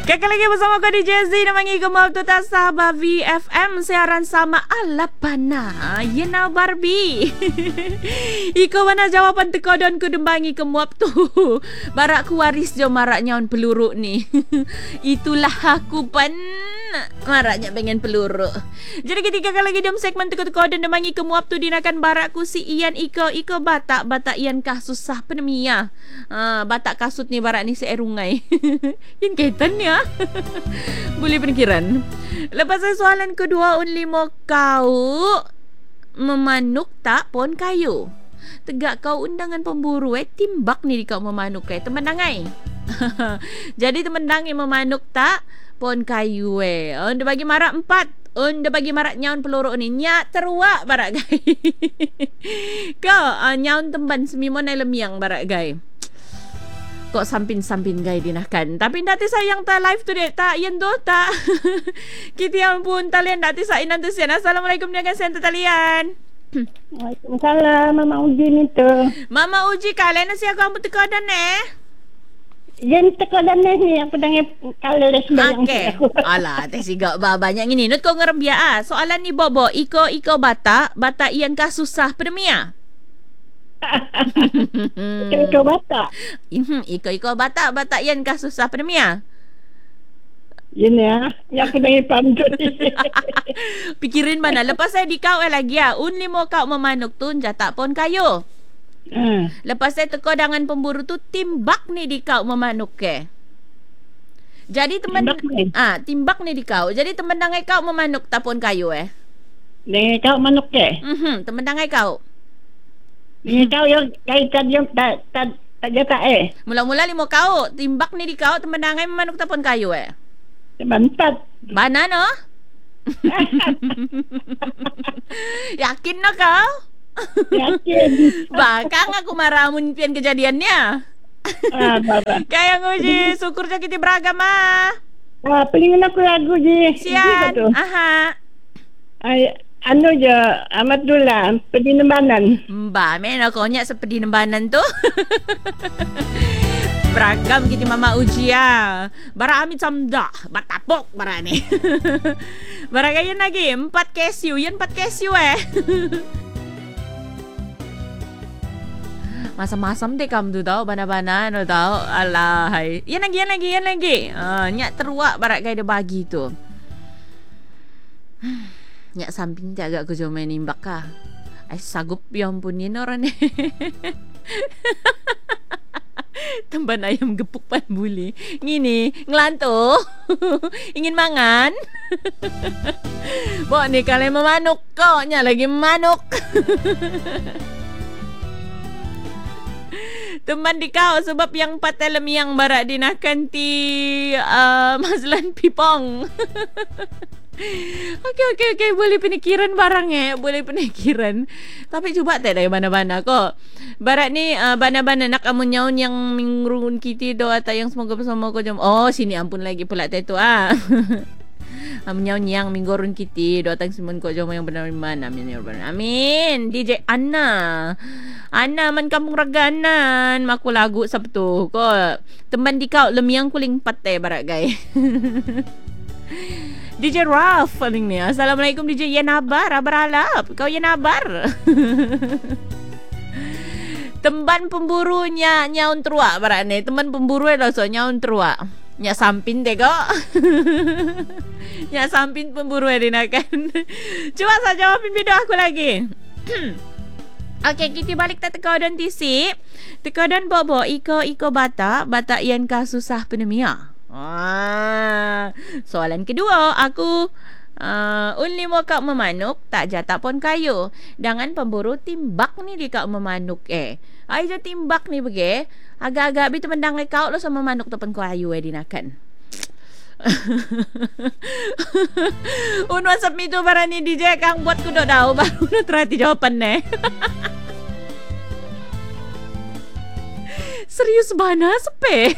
Kakak lagi bersama aku DJ Z namanya Gemap tu tak sahabat VFM siaran sama Alapana Yena Barbie. Iko mana jawapan teka dan ku dembangi kemuap tu. Barak ku waris jo marak nyaun peluru ni. Itulah aku pan maraknya pengen peluru. Jadi ketika lagi dalam segmen teka-teka dan dembangi kemuap tu dinakan barak ku si Ian Iko batak Ian kah susah penemia. Batak kasut ni barak ni si erungai. Yang kaitan ya. Boleh penikiran. Lepas saya soalan kedua, only mo kau memanuk tak pon kayu. Tegak kau undangan pemburu timbak ni di kau memanuk temendangai. Jadi temendangai memanuk tak pon kayu Onda bagi marak 4. Onda bagi marak nyaun peluru ni. Nyak teruak barak gai. Kau nyaun temban semimon ay lemiang barak gai. Kok sampin-sampin gay dinahkan. Tapi dati sayang ta live tu dek. Tak yan do tak. Kita yang pun talian dati sa inan tu siyan. Assalamualaikum dengan senta talian. Waalaikumsalam Mama Uji ni tu. Mama Uji kalian na siya kamu tekadan Yan tekadan ni aku dengar kalau les bayang. Okay. Alah teh sigak banyak ini. Nut kau ngerembia soalan ni bobo iko batak ian kah susah pedemia. Iko batak. Iko batak ian kah susah pedemia. Ini yang aku dengar pantut. Pikirin mana lepas saya di kau lagi unli mo kau memanuk tu jatak pon kayu. Lepas saya teko dengan pemburu tu timbak ni di kau memanuk Jadi teman timbak ni di kau. Jadi teman dangai kau memanuk tapon kayu Dengan kau manuk teman dangai kau. Dengan kau yang kaitan yang tak jata Mula-mula limo kau timbak ni di kau teman dangai memanuk tapon kayu Bantat. Mana no? Yakin no kau? Yakin. Bakang aku maramun pian kejadiannya. Kayak nguji syukur je kita beragam Pelingin aku lagu je. Sian. Aha. Anu je Amadullah Pedinembanan. Mbak men aku nyak sepedi nembanan tu. Beragam kita Mama Uji Bara amit samda batapok bara ni. Bara kayan lagi 4 kesu. Yan 4 kesu Masam-masam deh kamu tu tahu bana-bana no tahu. Alahai. Yan lagi. Nyak teruak barak gaya dia bagi tu. Nyak samping dia agak kejo main imbak kah. Ay sagup yang pun ni orang ni. Temban ayam gepuk pan buli. Ngini ngelantu. Ingin mangan. Bok ni kalau memanuk kok nya lagi manuk. Teman di kau sebab yang patelem yang barak dinahkan ti Mazlan Pipong. Okay, boleh penikiran barang boleh penikiran. Tapi cuba tak dari mana-mana kok. Barat ni bana-bana nak kamu nyaun yang mingrun kita do atau yang semoga bersama kau jom. Oh sini ampun lagi pula tu Nyaun yang minggorun kita do atang simon kau jom yang benar mana amin. DJ Anna man kampung raganan maku lagu sabtu kok. Teman di kau lemiang kuling patay barat gay. DJ Ralph paling ni. Assalamualaikum DJ Yanabar. Abar-alap. Kau Yanabar. Temban pemburunya nyaun teruak barak ni. Teman pemburu dah so nyaun teruak. Nyak sampin deh kok. Nyak sampin pemburu dinakan. Cuba saya jawabin video aku lagi. Okay, kita balik tak teka dan tisi. Teka dan bobo iko batak ian kah susah penemia. Soalan kedua aku unli mo kau memanuk tak jatah pon kayu. Dengan pemburu timbak ni di kau memanuk Ai je timbak ni bagi agak-agak bi temendang kau lo sama manuk tepen kayu dinakan. Un WhatsApp mi tu barani DJ kang buat ku dak tahu baru nak terhati jawapan Serius bana sepe.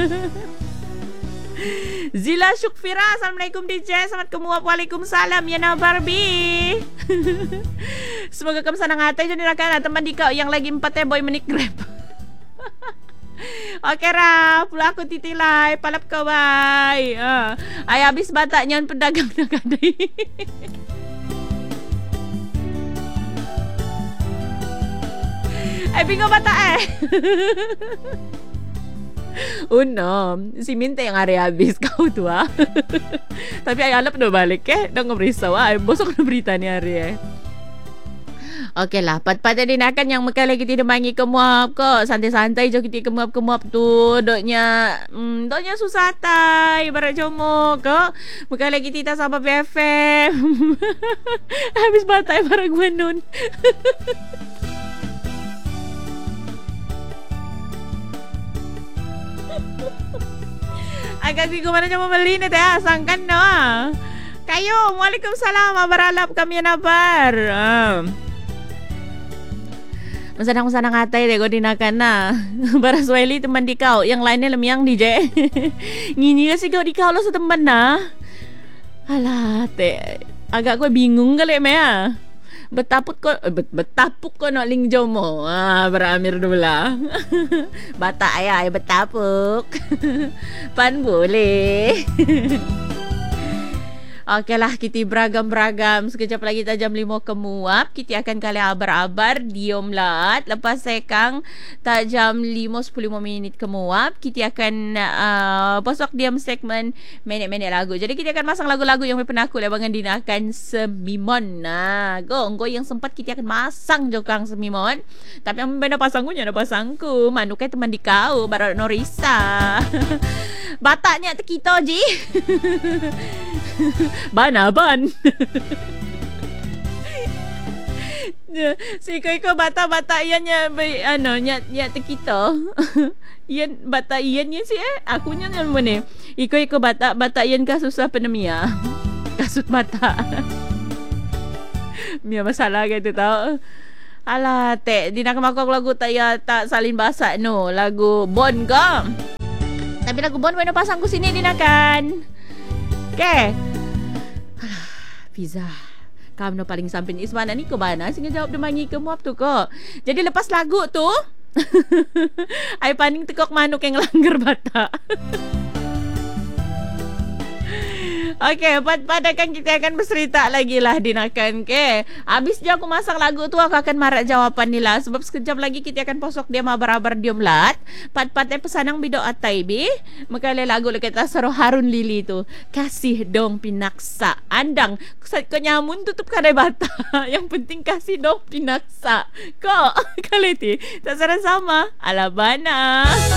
Zila Syukfira. Assalamualaikum DJ. Selamat kemuap. Waalaikumsalam Yana Barbie. Semoga kamu senang hati. Jadi rakan teman di kau yang lagi 4 boy menik grab. Okey Ra, pula aku titilai. Palap kau bye. Ay habis bataknya pedagang dah kadai. Bingung batak Unam, si Minta yang hari habis kau tu Tapi ayah alap dah balik dah ngeberisau bosok kena berita ni hari Okey lah, pat-pat tadi nak kan yang mekal lagi tidak mangi kemuap kok. Santai-santai je kita kemuap-kemuap tu. Doknya susah tai barat jomok kok. Mekal lagi kita sama BFM. Habis batai barat guanun. Agak sih mana cuma beli ni teh sangkan no. Kayo, Waalaikumsalam. Abar-alap kami nabar. Masanang-masanang atai deh kau dinakan na. Bara Sweli teman di kau. Yang lainnya lemiang DJ. Ngini kasih kau di kau lo seteman na. Alah teh. Agak gue bingung kali mea. Betapuk kau nak ling jomo. Beramir dulu lah. Batak ayah betapuk. Pan boleh. Okey lah, kita beragam-beragam. Sekejap lagi jam 5 kemuap. Kita akan kali abar-abar. Diom lat. Lepas sekang tak jam 5-15 minit kemuap. Kita akan posok diam segmen minit-minit lagu. Jadi kita akan masang lagu-lagu yang penakut. Lebangan dinakan semimon. Go yang sempat kita akan masang jokang semimon. Tapi yang benda pasangku ada pasangku. Manukai teman di kau. Barat Norisa. Bataknya kita je. Ban si ko bata iannya nya tekito ian bata iannya sih akunya yang mana iko bata ian kasusah penemia kasut mata mia masalah gitu tau. Alah teh dina kemakok lagu tak salin basak no lagu Bon ke tapi lagu Bon mana pasangku sini dinakan. Okay. Pizza. Kamu no paling samping Ismana ni ke mana? Singa jawab dia mangi ke muap tu kok. Jadi lepas lagu tu, ai paning tekok manuk yang langgar bata. Okey, padakan kita akan bercerita lagi lah dinakan ke. Habis je aku masang lagu tu aku akan marah jawapan ni lah sebab sekejap lagi kita akan posok dia mabar-abar diom lat. Pat-pat pesanang bido atai bi. Makale lagu lekat Asaro Harun Lili tu. Kasih dong pinaksa. Andang kau nyamun tutup kadai bata. Yang penting kasih dong pinaksa. Kok kaliti tak sama. Alabana.